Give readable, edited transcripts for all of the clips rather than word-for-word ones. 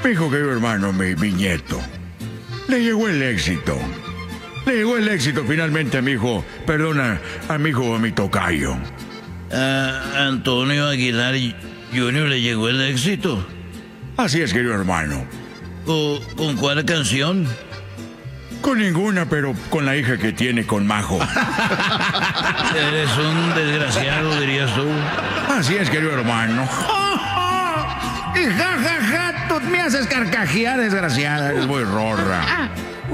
Mijo, querido hermano, mi nieto. Le llegó el éxito. Le llegó el éxito finalmente a mi hijo. Perdona, a mi hijo, a mi tocayo. A Antonio Aguilar Jr. le llegó el éxito. Así es, querido hermano. ¿Con cuál canción? Con ninguna, pero con la hija que tiene con Majo. Eres un desgraciado, dirías tú. Así es, querido hermano. Y ja, ja, ja, tú me haces carcajear, desgraciada. Eres muy rorra.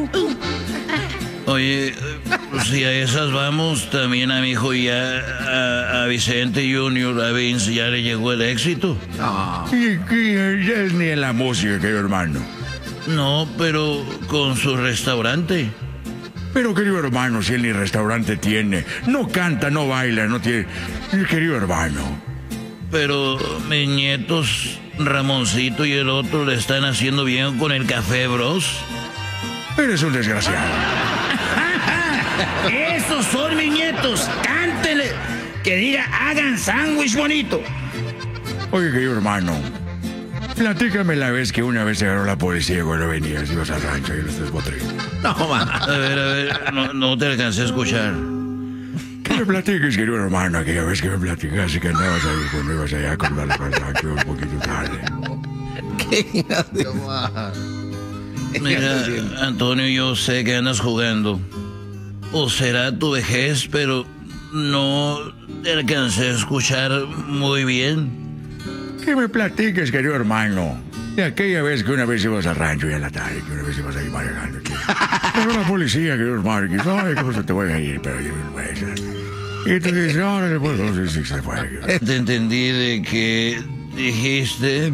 Oye, si a esas vamos, también a mi hijo a Vicente Junior, a Vince, ya le llegó el éxito. Y él ni en la música, querido hermano. No, pero con su restaurante. Pero, querido hermano, si él ni restaurante tiene, no canta, no baila, no tiene... Querido hermano. Pero mis nietos, Ramoncito y el otro, le están haciendo bien con el Café Bros. Eres un desgraciado. Esos son mis nietos. Cántele. Que diga, hagan sándwich bonito. Oye, querido hermano, platícame la vez que una vez se agarró la policía cuando venías, ibas al rancho y los tres potrillos. No, man. A ver, no te alcancé a escuchar. Que me platiques, querido hermano, aquella vez que me platicaste que andabas ahí cuando ibas allá a comprar al rancho un poquito tarde. Mira, Antonio, yo sé que andas jugando. O será tu vejez, pero no te alcancé a escuchar muy bien. Que me platiques, querido hermano, de aquella vez que una vez ibas al rancho y a la tarde, que una vez ibas ahí manejando. Pero la policía, querido hermano, que ay, ¿cómo se te voy a ir? Pero yo no voy a ir. Y tú dices, ahora pues no sé si se fue. Te entendí de que dijiste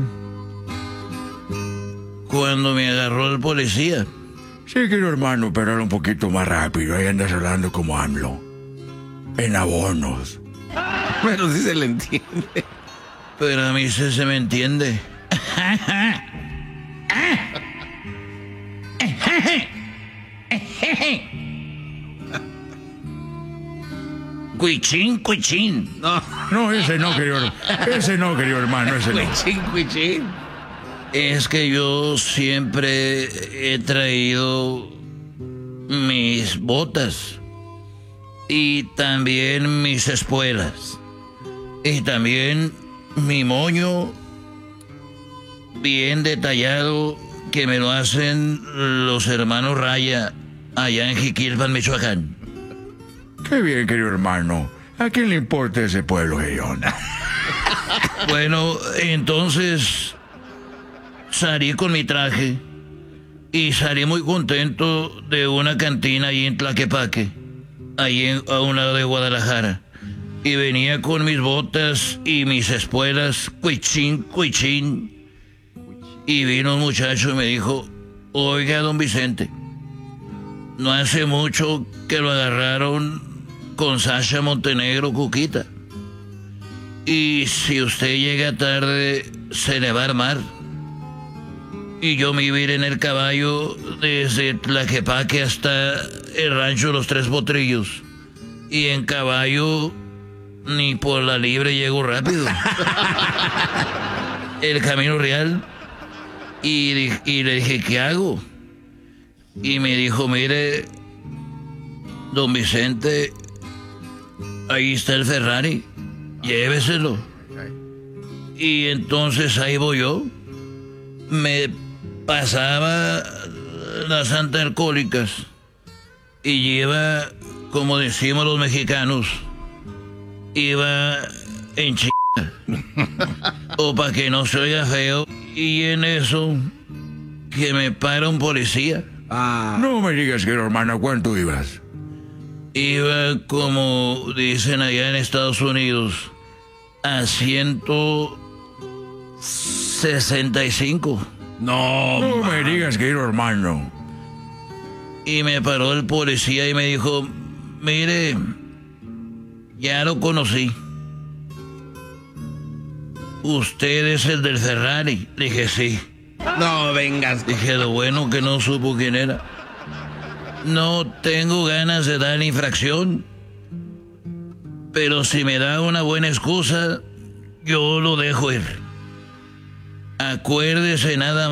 cuando me agarró el policía. Sí, querido hermano, pero era un poquito más rápido. Ahí andas hablando como AMLO. En abonos. Pero sí se le entiende. Pero a mí se me entiende. Cuichín, cuichín. No, ese no, querido hermano, ese no. Cuichín, cuichín. Es que yo siempre he traído mis botas y también mis espuelas y también mi moño bien detallado que me lo hacen los hermanos Raya allá en Jiquilpan, Michoacán. Qué bien, querido hermano. ¿A quién le importa ese pueblo, Gellón? Bueno, entonces salí con mi traje y salí muy contento de una cantina ahí en Tlaquepaque, a un lado de Guadalajara. Y venía con mis botas y mis espuelas, cuichín, cuichín. Y vino un muchacho y me dijo, oiga, don Vicente, no hace mucho que lo agarraron con Sasha Montenegro Cuquita. Y si usted llega tarde, se le va a armar. Y yo me iba a ir en el caballo desde Tlaquepaque hasta el rancho Los Tres Potrillos. Y en caballo ni por la libre llego rápido. El camino real. Y le dije, ¿qué hago? Y me dijo, mire, don Vicente, ahí está el Ferrari, lléveselo. Y entonces ahí voy yo. Me pasaba las antialcohólicas y iba, como decimos los mexicanos, iba en o para que no se oiga feo. Y en eso que me para un policía. No me digas, querido hermano, ¿cuánto ibas? Iba, como dicen allá en Estados Unidos, a 165. No me digas, querido hermano. Y me paró el policía y me dijo, mire, ya lo conocí. ¿Usted es el del Ferrari? Dije, sí. No vengas. Dije, lo bueno que no supo quién era. No tengo ganas de dar infracción, pero si me da una buena excusa, yo lo dejo ir. Acuérdese nada más.